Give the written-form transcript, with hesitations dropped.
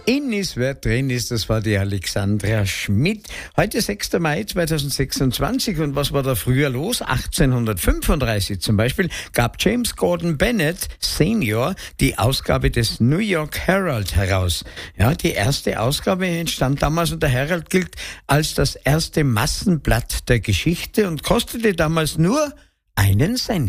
Innis, wer drin ist, das war die Alexandra Schmidt. Heute 6. Mai 2026 und was war da früher los? 1835 zum Beispiel gab James Gordon Bennett Senior die Ausgabe des New York Herald heraus. Ja, die erste Ausgabe entstand damals und der Herald gilt als das erste Massenblatt der Geschichte und kostete damals nur 1 Cent.